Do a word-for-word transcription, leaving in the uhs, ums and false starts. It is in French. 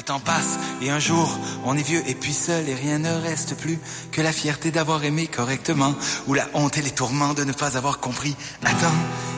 temps passe et un jour on est vieux et puis seul et rien ne reste plus que la fierté d'avoir aimé correctement ou la honte et les tourments de ne pas avoir compris. Attends,